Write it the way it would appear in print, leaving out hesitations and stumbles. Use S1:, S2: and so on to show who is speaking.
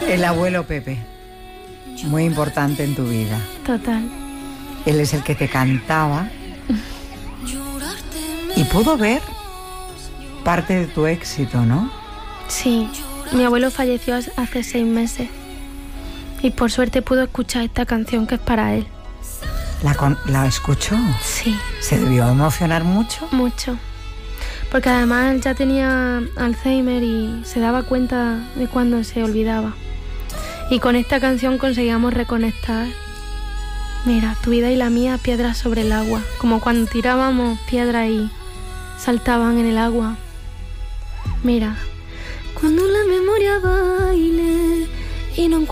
S1: El abuelo Pepe, muy importante en tu vida.
S2: Total.
S1: Él es el que te cantaba y pudo ver parte de tu éxito, ¿no?
S2: Sí, mi abuelo falleció hace 6 meses y por suerte pudo escuchar esta canción que es para él.
S1: ¿La escuchó?
S2: Sí.
S1: ¿Se debió emocionar mucho?
S2: Mucho. Porque además él ya tenía Alzheimer y se daba cuenta de cuando se olvidaba. Y con esta canción conseguíamos reconectar. Mira, tu vida y la mía, piedras sobre el agua. Como cuando tirábamos piedras y saltaban en el agua. Mira. Cuando la memoria baile y no encuentro